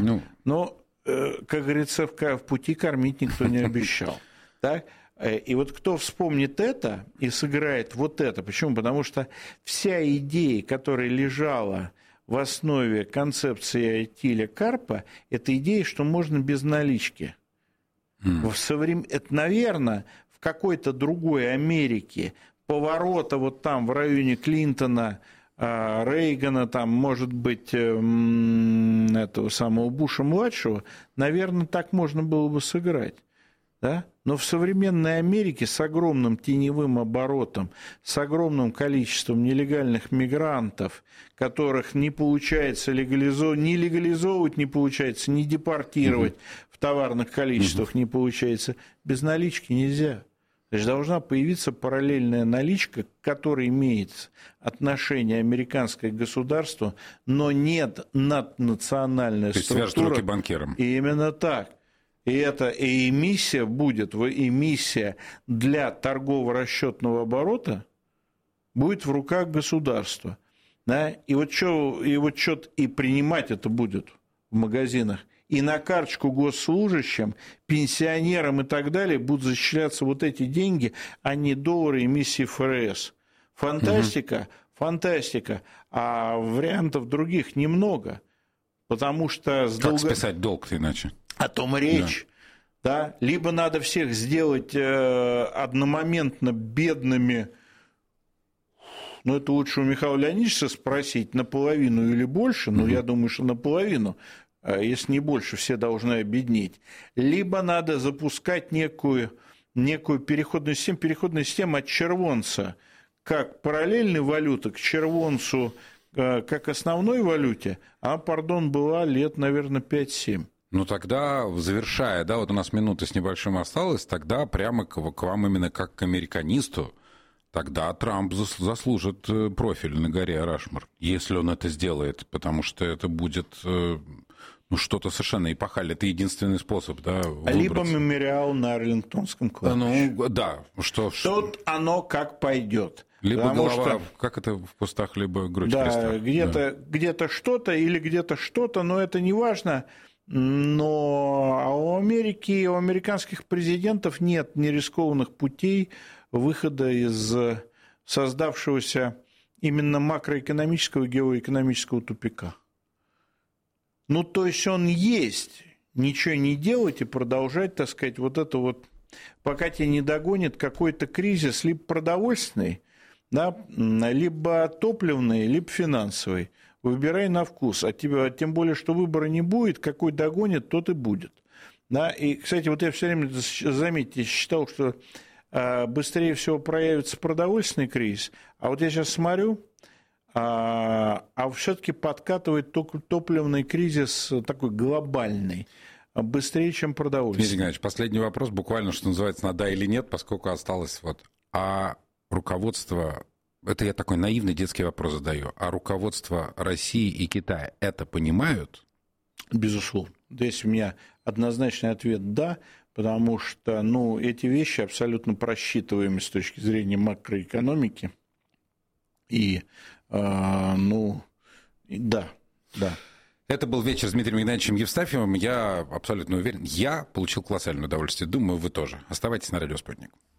Но, как говорится, в пути кормить никто не обещал. Так? И вот кто вспомнит это и сыграет вот это, почему? Потому что вся идея, которая лежала в основе концепции Тиля Карпа, это идея, что можно без налички. Это, наверное, в какой-то другой Америке поворота вот там в районе Клинтона, Рейгана, там, может быть, этого самого Буша-младшего, наверное, так можно было бы сыграть. Да? Но в современной Америке с огромным теневым оборотом, с огромным количеством нелегальных мигрантов, которых не получается не легализовывать, не получается, не депортировать в товарных количествах не получается, без налички нельзя. Значит, должна появиться параллельная наличка, к которой имеет отношение американское государство, но нет наднациональная структура. То есть свяжет руки банкирам. И именно так. И эта эмиссия будет, эмиссия для торгово-расчетного оборота будет в руках государства. Да? И вот что и принимать это будет в магазинах. И на карточку госслужащим, пенсионерам и так далее будут зачисляться вот эти деньги, а не доллары эмиссии ФРС. Фантастика, фантастика. А вариантов других немного. Потому что... Как списать долг-то иначе? О том речь. Да. Либо надо всех сделать одномоментно бедными, ну, это лучше у Михаила Леонидовича спросить, наполовину или больше, но я думаю, что наполовину, если не больше, все должны обеднеть. Либо надо запускать некую переходную систему от червонца, как параллельной валюты к червонцу, как основной валюте, была лет, наверное, 5-7. Ну, тогда, завершая, да, вот у нас минута с небольшим осталось, тогда прямо к вам именно как к американисту, тогда Трамп заслужит профиль на горе Рашмор, если он это сделает, потому что это будет что-то совершенно эпохальное. Это единственный способ, да, выбраться. Либо мемориал на Арлингтонском кладбище. Ну, да. Тут оно как пойдет. Либо голова, как это в кустах, либо грудь в крестах. Где-то что-то или где-то что-то, но это не важно. Но у Америки, у американских президентов нет нерискованных путей выхода из создавшегося именно макроэкономического и геоэкономического тупика. Ну, то есть он есть, ничего не делать и продолжать, так сказать, вот это вот, пока тебя не догонит какой-то кризис, либо продовольственный, да, либо топливный, либо финансовый. Выбирай на вкус, тем более, что выбора не будет, какой догонит, тот и будет. Да? И, кстати, вот я все время, заметьте, считал, что быстрее всего проявится продовольственный кризис, а вот я сейчас смотрю, все-таки подкатывает топливный кризис такой глобальный, быстрее, чем продовольственный. Дмитрий Геннадьевич, последний вопрос, буквально, что называется, на да или нет, поскольку осталось руководство... Это я такой наивный детский вопрос задаю. А руководство России и Китая это понимают? Безусловно. Здесь у меня однозначный ответ «да», потому что эти вещи абсолютно просчитываемы с точки зрения макроэкономики. И, да. Это был вечер с Дмитрием Геннадьевичем Евстафьевым. Я абсолютно уверен, я получил колоссальное удовольствие. Думаю, вы тоже. Оставайтесь на Радио Спутник.